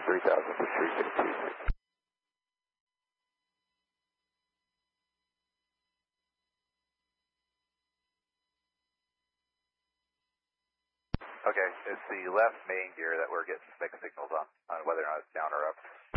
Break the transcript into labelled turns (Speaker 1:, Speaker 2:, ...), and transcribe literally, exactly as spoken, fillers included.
Speaker 1: three thousand to three fifteen.
Speaker 2: Okay, it's the left main gear that we're getting mixed signals on, on whether or not it's down or up.